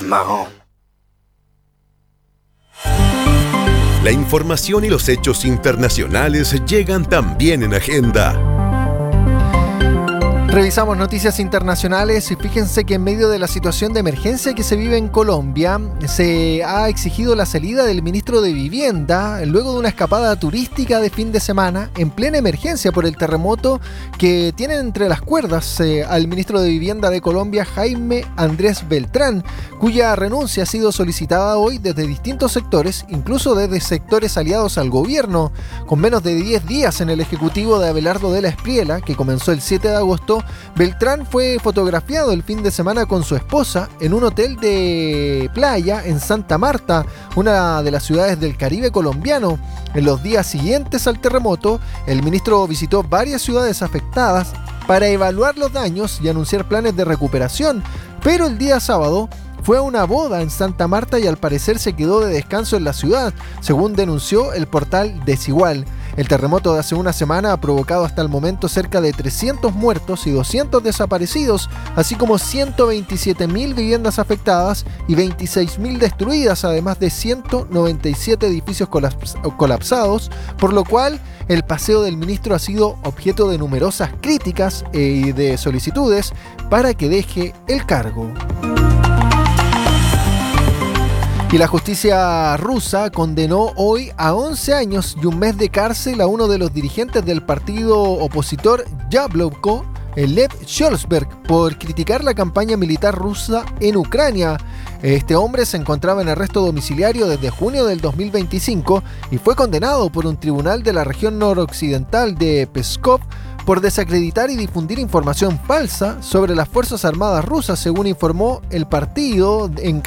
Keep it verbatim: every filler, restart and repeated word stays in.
Mahón. La información y los hechos internacionales llegan también en Agenda. Revisamos noticias internacionales y fíjense que en medio de la situación de emergencia que se vive en Colombia, se ha exigido la salida del ministro de Vivienda luego de una escapada turística de fin de semana en plena emergencia por el terremoto que tiene entre las cuerdas eh, al ministro de Vivienda de Colombia, Jaime Andrés Beltrán, cuya renuncia ha sido solicitada hoy desde distintos sectores, incluso desde sectores aliados al gobierno. Con menos de diez días en el ejecutivo de Abelardo de la Espriella, que comenzó el siete de agosto, Beltrán fue fotografiado el fin de semana con su esposa en un hotel de playa en Santa Marta, una de las ciudades del Caribe colombiano. En los días siguientes al terremoto, el ministro visitó varias ciudades afectadas para evaluar los daños y anunciar planes de recuperación, pero el día sábado fue a una boda en Santa Marta y al parecer se quedó de descanso en la ciudad, según denunció el portal Desigual. El terremoto de hace una semana ha provocado hasta el momento cerca de trescientos muertos y doscientos desaparecidos, así como ciento veintisiete mil viviendas afectadas y veintiséis mil destruidas, además de ciento noventa y siete edificios colaps- colapsados, por lo cual el paseo del ministro ha sido objeto de numerosas críticas y de solicitudes para que deje el cargo. Y la justicia rusa condenó hoy a once años y un mes de cárcel a uno de los dirigentes del partido opositor Yabloko, Lev Sholzberg, por criticar la campaña militar rusa en Ucrania. Este hombre se encontraba en arresto domiciliario desde junio del dos mil veinticinco y fue condenado por un tribunal de la región noroccidental de Pskov por desacreditar y difundir información falsa sobre las Fuerzas Armadas rusas, según informó el partido en